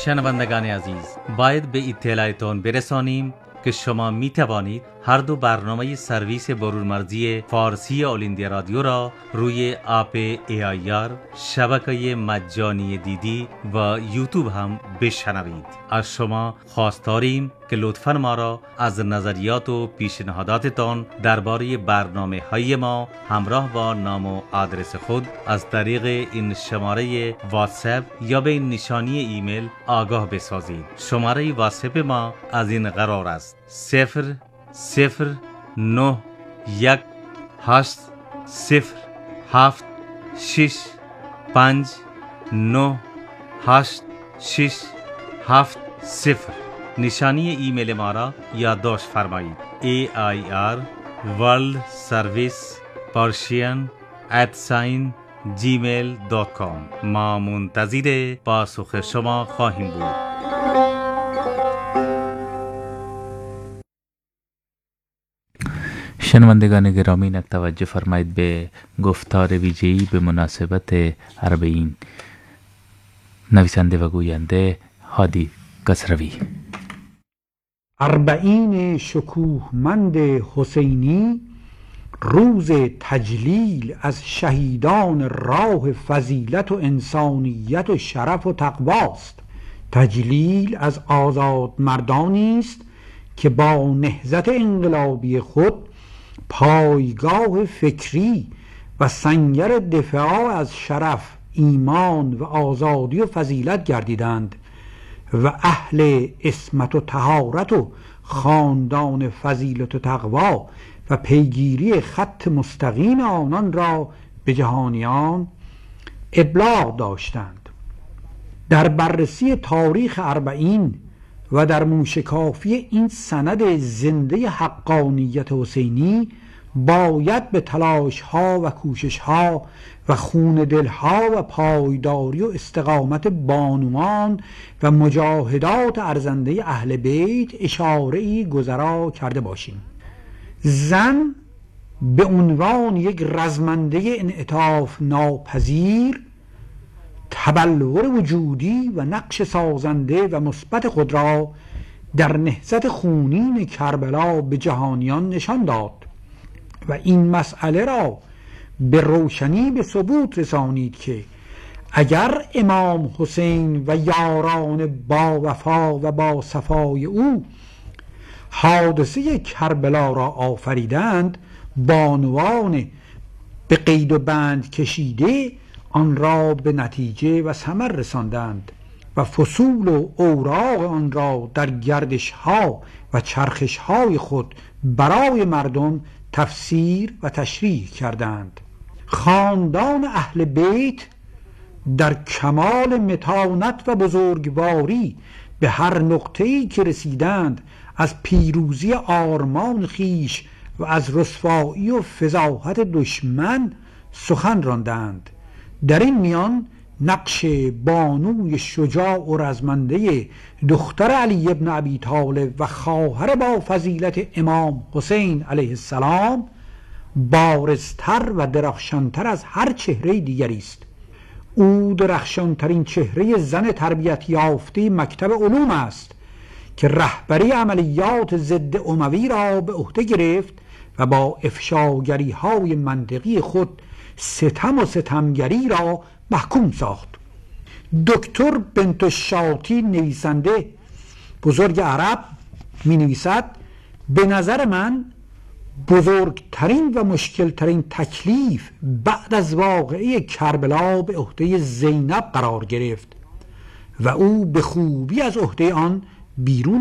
شنوندگان عزیز، باید به اطلاعتان برسانیم که شما می توانید هر دو برنامه سرویس برونمرزی فارسی آل ایندیا رادیو را روی اپ AIR، شبکه مجانی دیدی و یوتیوب هم بشنوید. از شما خواست داریم که لطفاً ما را از نظریات و پیشنهاداتتان درباره برنامه های ما همراه با نام و آدرس خود از طریق این شماره واتساپ یا به این نشانی ایمیل آگاه بسازید. شماره واتساپ ما از این قرار است: 001-8-0-5-9-8-6-7-0. نشانی ایمیل ما را یادداشت فرمایید: AIR_Persian@gmail.com. ما منتظر پاسخ شما خواهیم بود. شنوندگان گرامی، توجه فرمایید به گفتار ویژه‌ای به مناسبت اربعین. نویسنده و گوینده هادی کسروی. اربعین شکوهمند حسینی روز تجلیل از شهیدان راه فضیلت و انسانیت و شرف و تقواست. تجلیل از آزاد مردانی است که با نهضت انقلابی خود پایگاه فکری و سنگر دفاع از شرف، ایمان و آزادی و فضیلت گردیدند و اهل عصمت و طهارت و خاندان فضیلت و تقوا و پیگیری خط مستقیم آنان را به جهانیان ابلاغ داشتند. در بررسی تاریخ اربعین و در موشکافی این سند زنده حقانیت حسینی باید به تلاش‌ها و کوشش‌ها و خون دل‌ها و پایداری و استقامت بانوان و مجاهدات ارزنده اهل بیت اشاره‌ای گذرا کرده باشیم. زن به عنوان یک رزمنده انعطاف ناپذیر تبلور وجودی و نقش سازنده و مثبت خود را در نهضت خونین کربلا به جهانیان نشان داد و این مسئله را به روشنی به ثبوت رسانید که اگر امام حسین و یاران با وفا و با صفای او حادثه کربلا را آفریدند، بانوان به قید و بند کشیده آن را به نتیجه و ثمر رساندند و فصول و اوراق آن را در گردش‌ها و چرخش‌های خود برای مردم تفسیر و تشریح کردند. خاندان اهل بیت در کمال متانت و بزرگواری به هر نقطه‌ای که رسیدند از پیروزی آرمان خیش و از رسوایی و فضاحت دشمن سخن راندند. در این میان نقش بانوی شجاع و رزمنده دختر علی ابن ابی طالب و خواهر با فضیلت امام حسین علیه السلام بارزتر و درخشانتر از هر چهره دیگری است. او درخشانترین چهره زن تربیت یافته مکتب علوم است که رهبری عملیات ضد اموی را به عهده گرفت و با افشاگری های منطقی خود ستم و ستمگری را محکوم ساخت. دکتر بنت الشاطی نویسنده بزرگ عرب می نویسد: به نظر من بزرگترین و مشکلترین تکلیف بعد از واقعه کربلا به عهده زینب قرار گرفت و او به خوبی از عهده آن بیرون